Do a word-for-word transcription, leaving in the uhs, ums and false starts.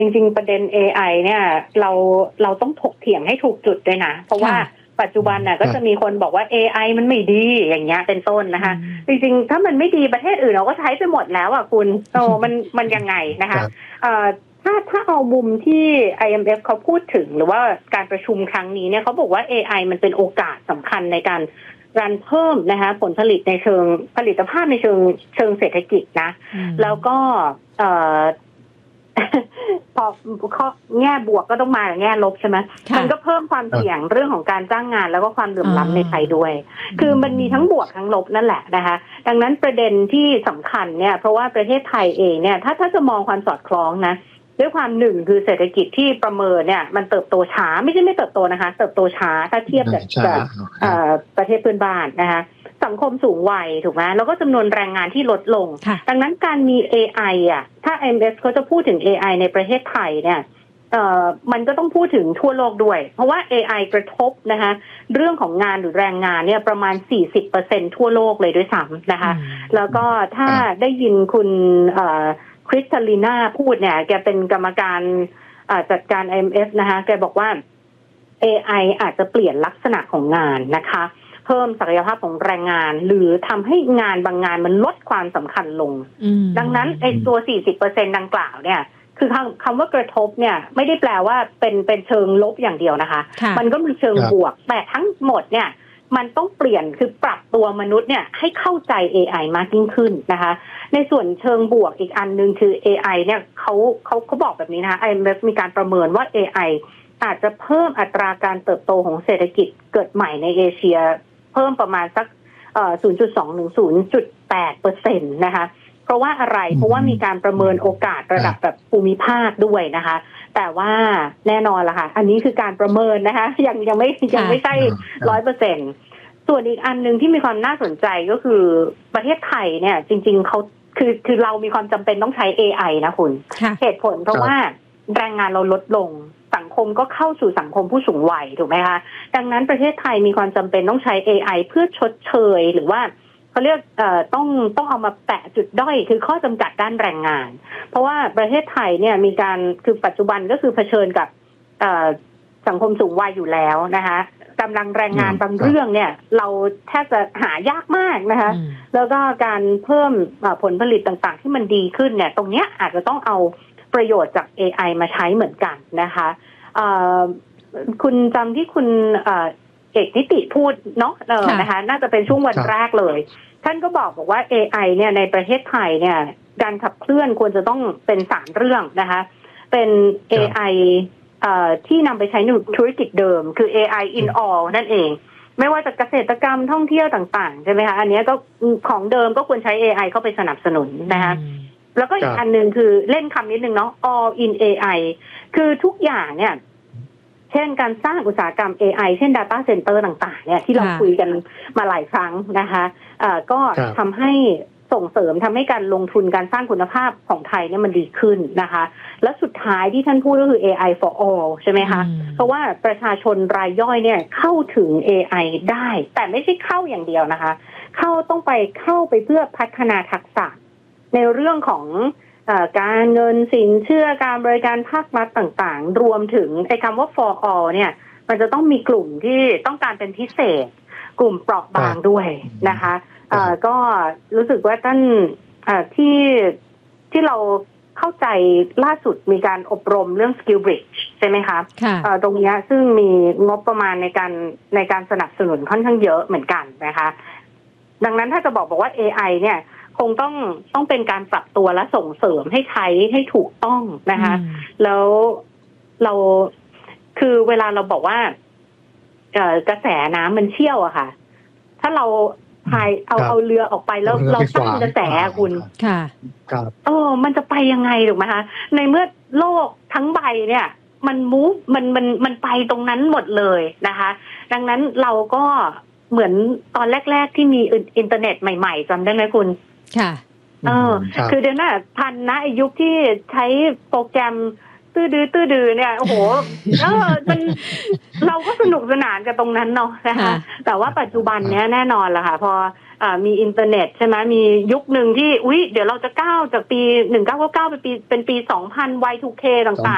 จริงๆประเด็น เอ ไอ เนี่ยเราเราต้องถกเถียงให้ถูกจุดด้วยนะเพราะว่าปัจจุบันน่ะก็จะมีคนบอกว่า เอ ไอ มันไม่ดีอย่างเงี้ยเป็นต้นนะคะจริงๆถ้ามันไม่ดีประเทศอื่นเราก็ใช้ไปหมดแล้วอ่ะคุณโอ้มันมันยังไงนะคะเอ่อถ้าถ้าเอามุมที่ ไอ เอ็ม เอฟ เขาพูดถึงหรือว่าการประชุมครั้งนี้เนี่ยเขาบอกว่า เอ ไอ มันเป็นโอกาสสำคัญในการการเพิ่มนะคะผลผลิตในเชิงผลิตภาพในเชิงเชิงเศรษฐกิจนะแล้วก็เอ่อพอข้อแง่บวกก็ต้องมาแง่ลบใช่ไหมมันก็เพิ่มความเสี่ยงเรื่องของการจ้างงานแล้วก็ความเหลื่อมล้ำในไทยด้วยคือมันมีทั้งบวกทั้งลบนั่นแหละนะคะดังนั้นประเด็นที่สำคัญเนี่ยเพราะว่าประเทศไทยเองเนี่ยถ้าถ้าจะมองความสอดคล้องนะด้วยความหนึ่งคือเศรษฐกิจที่ประเมินเนี่ยมันเติบโตช้าไม่ใช่ไม่เติบโตนะคะเติบโตช้าถ้าเทียบกับประเทศเพื่อนบ้านนะคะสังคมสูงวัยถูกไหมแล้วก็จำนวนแรงงานที่ลดลงดังนั้นการมี เอ ไอ อ่ะถ้า ไอ เอ็ม เอฟ เขาจะพูดถึง เอ ไอ ในประเทศไทยเนี่ยเอ่อมันก็ต้องพูดถึงทั่วโลกด้วยเพราะว่า เอ ไอ กระทบนะคะเรื่องของงานหรือแรงงานเนี่ยประมาณ สี่สิบเปอร์เซ็นต์ ทั่วโลกเลยด้วยซ้ำนะคะแล้วก็ถ้าได้ยินคุณเอ่อคริสตาลีนาพูดเนี่ยแกเป็นกรรมการจัดการ ไอ เอ็ม เอฟ นะคะแกบอกว่า เอ ไอ อาจจะเปลี่ยนลักษณะของงานนะคะเพิ่มศักยภาพของแรงงานหรือทำให้งานบางงานมันลดความสำคัญลงดังนั้นไอ้ตัว สี่สิบเปอร์เซ็นต์ ดังกล่าวเนี่ยคือคำคำว่ากระทบเนี่ยไม่ได้แปลว่าเป็นเป็นเชิงลบอย่างเดียวนะคะมันก็มีเชิงบวกแต่ทั้งหมดเนี่ยมันต้องเปลี่ยนคือปรับตัวมนุษย์เนี่ยให้เข้าใจ เอ ไอ มากยิ่งขึ้นนะคะในส่วนเชิงบวกอีกอันนึงคือ เอ ไอ เนี่ยเขาเขาเขาบอกแบบนี้นะคะ ไอ เอ็ม เอฟ มีการประเมินว่า เอ ไอ อาจจะเพิ่มอัตราการเติบโตของเศรษฐกิจเกิดใหม่ในเอเชียเพิ่มประมาณสักเอ่อ ศูนย์จุดสอง ถึง ศูนย์จุดแปดเปอร์เซ็นต์ นะคะเพราะว่าอะไรเพราะว่ามีการประเมินโอกาสระดับแบบภูมิภาคด้วยนะคะแต่ว่าแน่นอนล่ะค่ะอันนี้คือการประเมินนะคะยังยังไม่ยังไม่ใช่ ร้อยเปอร์เซ็นต์ ส่วนอีกอันนึงที่มีความน่าสนใจก็คือประเทศไทยเนี่ยจริงๆเขาคือคือเรามีความจำเป็นต้องใช้ เอ ไอ นะคุณเหตุผลเพราะว่าแรงงานเราลดลงสังคมก็เข้าสู่สังคมผู้สูงวัยถูกไหมคะดังนั้นประเทศไทยมีความจำเป็นต้องใช้ เอ ไอ เพื่อชดเชยหรือว่าเขาเรียกเอ่อต้องต้องเอามาแปะจุดด้อยคือข้อจำกัดด้านแรงงานเพราะว่าประเทศไทยเนี่ยมีการคือปัจจุบันก็คือเผชิญกับเอ่อสังคมสูงวัยอยู่แล้วนะคะกำลังแรงงานบางเรื่องเนี่ยเราแทบจะหายากมากนะคะแล้วก็การเพิ่มผลผลิตต่างๆที่มันดีขึ้นเนี่ยตรงเนี้ยอาจจะต้องเอาประโยชน์จาก เอ ไอ มาใช้เหมือนกันนะคะคุณจำที่คุณเอกนิติพูดเนาะนะคะน่าจะเป็นช่วงวันแรกเลยท่านก็บอกบอกว่า เอ ไอ เนี่ยในประเทศไทยเนี่ยการขับเคลื่อนควรจะต้องเป็นสามเรื่องนะคะเป็น เอ ไอ ที่นำไปใช้ในธุรกิจเดิมคือ เอ ไอ in all นั่นเองไม่ว่าจะเกษตรกรรมท่องเที่ยวต่างๆใช่ไหมคะอันนี้ก็ของเดิมก็ควรใช้ เอ ไอ เข้าไปสนับสนุนนะคะแล้วก็อีกอันนึงคือเล่นคำนิดนึงเนาะ all in เอ ไอ คือทุกอย่างเนี่ยเช่นการสร้างอุตสาหกรรม เอ ไอ เช่น data center ต่างๆเนี่ยที่เราคุยกันมาหลายครั้งนะคะะก็ทำให้ส่งเสริมทำให้การลงทุนการสร้างคุณภาพของไทยเนี่ยมันดีขึ้นนะคะและสุดท้ายที่ท่านพูดก็คือ เอ ไอ for all ใช่ไหมคะเพราะว่าประชาชนรายย่อยเนี่ยเข้าถึง เอ ไอ ได้แต่ไม่ใช่เข้าอย่างเดียวนะคะเข้าต้องไปเข้าไปเพื่อพัฒนาทักษะในเรื่องของการเงินสินเชื่อการบริการภาครัฐต่างๆรวมถึงไอ้คำว่า for all เนี่ยมันจะต้องมีกลุ่มที่ต้องการเป็นพิเศษกลุ่มเปราะบางด้วยนะคะก็รู้สึกว่าท่านที่ที่เราเข้าใจล่าสุดมีการอบรมเรื่อง Skill Bridge ใช่ไหมคะตรงนี้ซึ่งมีงบประมาณในการในการสนับสนุนค่อนข้างเยอะเหมือนกันนะคะดังนั้นถ้าจะบอกบอกว่า เอ ไอ เนี่ยคงต้องต้องเป็นการปรับตัวและส่งเสริมให้ใช้ให้ถูกต้องนะคะแล้วเราคือเวลาเราบอกว่ากระแสน้ำมันเชี่ยวอะค่ะถ้าเราพายเอาเอาเรือออกไปแล้วเราตั้งกระแสคุณค่ะครับเออมันจะไปยังไงถูกไหมคะในเมื่อโลกทั้งใบเนี่ยมันมูฟมันมันมันไปตรงนั้นหมดเลยนะคะดังนั้นเราก็เหมือนตอนแรกๆที่มีอินเทอร์เน็ตใหม่ๆจำได้ไหมคุณค่ะเออคือเดี๋ยวน่ะทันนะยุคที่ใช้โปรแกรมตื้อดื้อตื้อดื้อเนี่ยโอ้โหเออมันเราก็สนุกสนานกับตรงนั้นเนาะนะคะแต่ว่าปัจจุบันเนี้ยแน่นอนละค่ะพอมีอินเทอร์เน็ตใช่ไหมมียุคหนึ่งที่อุ๊ยเดี๋ยวเราจะก้าวจากปีหนึ่งพันเก้าร้อยเก้าสิบเก้าไปปีเป็นปีสองพัน วาย ทู เค ต่างๆ